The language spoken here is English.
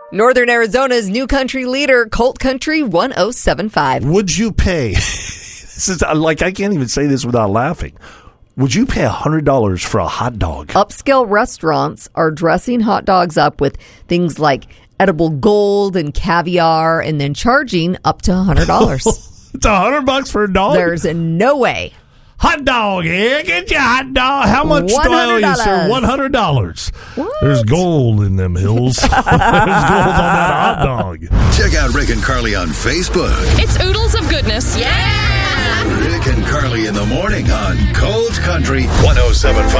Northern Arizona's new country leader, Colt Country 1075. Would you pay? This is like, I can't even say this without laughing. Would you pay $100 for a hot dog? Upscale restaurants are dressing hot dogs up with things like edible gold and caviar and then charging up to $100. It's $100 for a dog? There's no way. Hot dog, here, get your hot dog. How much do I owe you, sir? $100. What? There's gold in them hills. There's gold on that hot dog. Check out Rick and Carly on Facebook. It's oodles of goodness. Yeah! Rick and Carly in the morning on Cold Country 107.5.